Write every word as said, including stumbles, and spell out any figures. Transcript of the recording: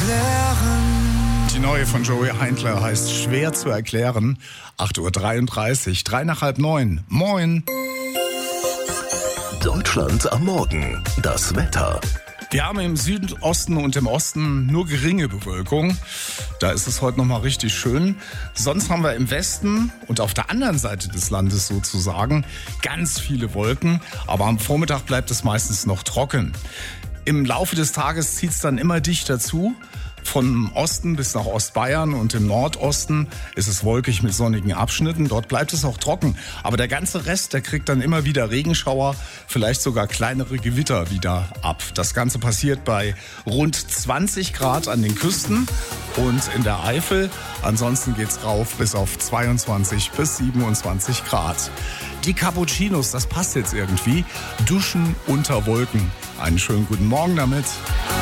erklären. Die neue von Joey Heindler heißt Schwer zu erklären. acht Uhr dreiunddreißig, drei nach halb neun. Moin. Deutschland am Morgen. Das Wetter. Wir haben im Südosten und im Osten nur geringe Bewölkung. Da ist es heute nochmal richtig schön. Sonst haben wir im Westen und auf der anderen Seite des Landes sozusagen ganz viele Wolken. Aber am Vormittag bleibt es meistens noch trocken. Im Laufe des Tages zieht es dann immer dichter zu. Vom Osten bis nach Ostbayern und im Nordosten ist es wolkig mit sonnigen Abschnitten. Dort bleibt es auch trocken. Aber der ganze Rest, der kriegt dann immer wieder Regenschauer, vielleicht sogar kleinere Gewitter wieder ab. Das Ganze passiert bei rund zwanzig Grad an den Küsten und in der Eifel. Ansonsten geht's rauf bis auf zweiundzwanzig bis siebenundzwanzig Grad. Die Cappuccinos, das passt jetzt irgendwie. Duschen unter Wolken. Einen schönen guten Morgen damit.